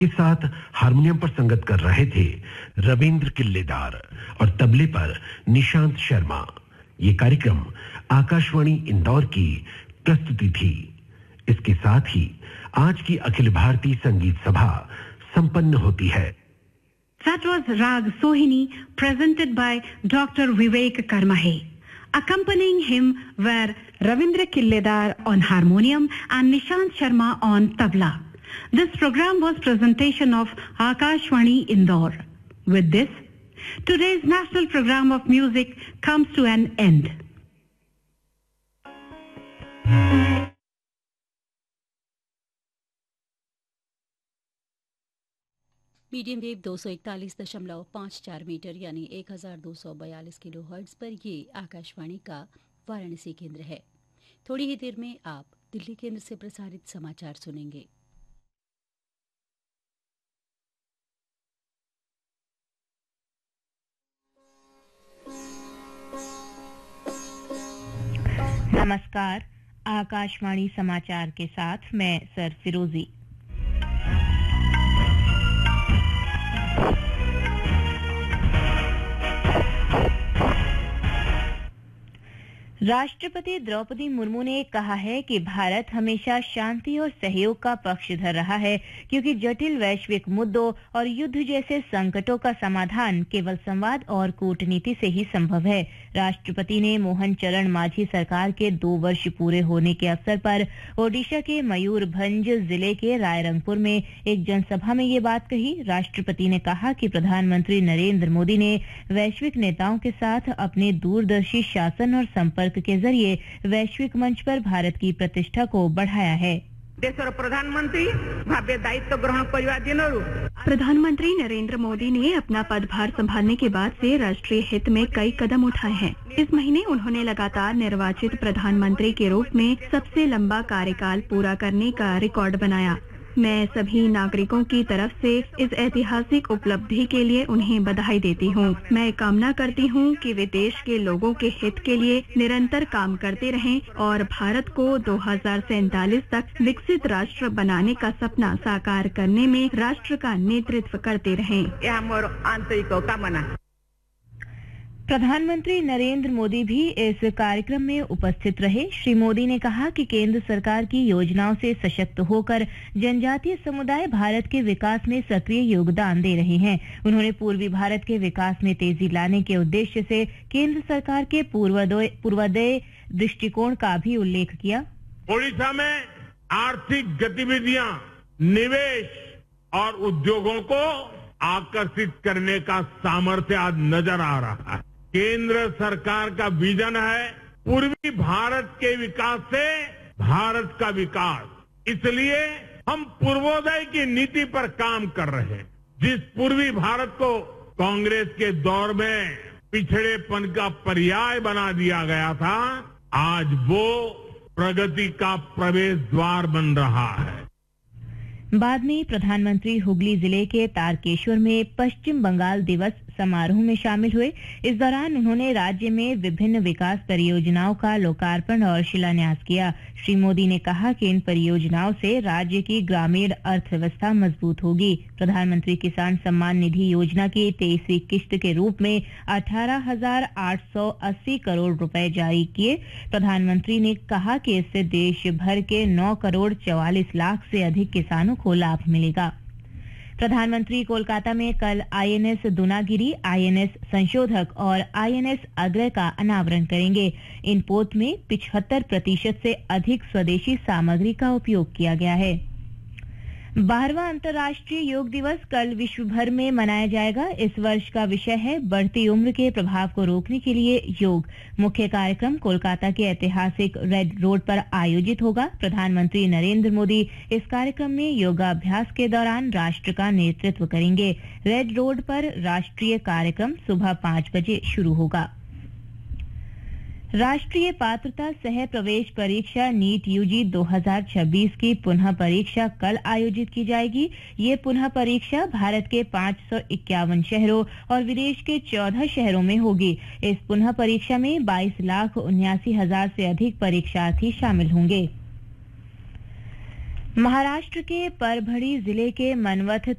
के साथ हारमोनियम पर संगत कर रहे थे रविंद्र किल्लेदार और तबले पर निशांत शर्मा। ये कार्यक्रम आकाशवाणी इंदौर की प्रस्तुति थी। इसके साथ ही आज की अखिल भारतीय संगीत सभा संपन्न होती है। That was Rag Sohini presented by Dr. Vivek Karmahe. Accompanying him were Ravindra Killedar on harmonium and Nishant Sharma on tabla. This program was presentation of Akashvani Indore. With this, today's national program of music comes to an end. Medium wave 241.54 metre यानी 1242 kilo hertz पर ये आकाशवाणी का वाराणसी केंद्र है। थोड़ी ही देर में आप दिल्ली केंद्र से प्रसारित समाचार सुनेंगे। नमस्कार, आकाशवाणी समाचार के साथ मैं सर फिरोजी। राष्ट्रपति द्रौपदी मुर्मू ने कहा है कि भारत हमेशा शांति और सहयोग का पक्षधर रहा है, क्योंकि जटिल वैश्विक मुद्दों और युद्ध जैसे संकटों का समाधान केवल संवाद और कूटनीति से ही संभव है। राष्ट्रपति ने मोहन चरण मांझी सरकार के 2 वर्ष पूरे होने के अवसर पर ओडिशा के मयूरभंज जिले के रायरंगपुर में एक जनसभा में ये बात कही। राष्ट्रपति ने कहा कि प्रधानमंत्री नरेंद्र मोदी ने वैश्विक नेताओं के साथ अपने दूरदर्शी शासन और संपर्क के जरिए वैश्विक मंच पर भारत की प्रतिष्ठा को बढ़ाया है। देशर प्रधानमंत्री भावे दायित्व ग्रहण करने दिनरू प्रधानमंत्री नरेंद्र मोदी ने अपना पदभार संभालने के बाद से राष्ट्रीय हित में कई कदम उठाए हैं। इस महीने उन्होंने लगातार निर्वाचित प्रधानमंत्री के रूप में सबसे लंबा कार्यकाल पूरा करने का रिकॉर्ड बनाया। मैं सभी नागरिकों की तरफ से इस ऐतिहासिक उपलब्धि के लिए उन्हें बधाई देती हूँ। मैं कामना करती हूँ कि वे देश के लोगों के हित के लिए निरंतर काम करते रहें और भारत को 2047 तक विकसित राष्ट्र बनाने का सपना साकार करने में राष्ट्र का नेतृत्व करते रहें। यह हमारा आंतरिक कामना। प्रधानमंत्री नरेंद्र मोदी भी इस कार्यक्रम में उपस्थित रहे। श्री मोदी ने कहा कि केंद्र सरकार की योजनाओं से सशक्त होकर जनजातीय समुदाय भारत के विकास में सक्रिय योगदान दे रहे हैं। उन्होंने पूर्वी भारत के विकास में तेजी लाने के उद्देश्य से केंद्र सरकार के पूर्वोदय दृष्टिकोण का भी उल्लेख किया। ओडिशा में आर्थिक गतिविधियां, निवेश और उद्योगों को आकर्षित करने का सामर्थ्य आज नजर आ रहा है। केंद्र सरकार का विजन है पूर्वी भारत के विकास से भारत का विकास। इसलिए हम पूर्वोदय की नीति पर काम कर रहे हैं। जिस पूर्वी भारत को कांग्रेस के दौर में पिछड़ेपन का पर्याय बना दिया गया था, आज वो प्रगति का प्रवेश द्वार बन रहा है। बाद में प्रधानमंत्री हुगली जिले के तारकेश्वर में पश्चिम बंगाल दिवस समारोह में शामिल हुए। इस दौरान उन्होंने राज्य में विभिन्न विकास परियोजनाओं का लोकार्पण और शिलान्यास किया। श्री मोदी ने कहा कि इन परियोजनाओं से राज्य की ग्रामीण अर्थव्यवस्था मजबूत होगी। प्रधानमंत्री किसान सम्मान निधि योजना की 23वीं किश्त के रूप में 18,880 करोड़ रुपए जारी किए। प्रधानमंत्री ने कहा कि इससे देश भर के 9 करोड़ 44 लाख से अधिक किसानों को लाभ मिलेगा। प्रधानमंत्री कोलकाता में कल आईएनएस दूनागिरी, आईएनएस संशोधक और आईएनएस अग्रय का अनावरण करेंगे। इन पोत में 75% से अधिक स्वदेशी सामग्री का उपयोग किया गया है। 12वां अंतर्राष्ट्रीय योग दिवस कल विश्व भर में मनाया जाएगा। इस वर्ष का विषय है बढ़ती उम्र के प्रभाव को रोकने के लिए योग। मुख्य कार्यक्रम कोलकाता के ऐतिहासिक रेड रोड पर आयोजित होगा। प्रधानमंत्री नरेंद्र मोदी इस कार्यक्रम में योगाभ्यास के दौरान राष्ट्र का नेतृत्व करेंगे। रेड रोड पर राष्ट्रीय कार्यक्रम सुबह 5 बजे शुरू होगा। राष्ट्रीय पात्रता सह प्रवेश परीक्षा नीट यूजी 2026 की पुनः परीक्षा कल आयोजित की जाएगी। ये पुनः परीक्षा भारत के 551 शहरों और विदेश के 14 शहरों में होगी। इस पुनः परीक्षा में 22,79,000 से अधिक परीक्षार्थी शामिल होंगे। महाराष्ट्र के परभणी जिले के मनवथ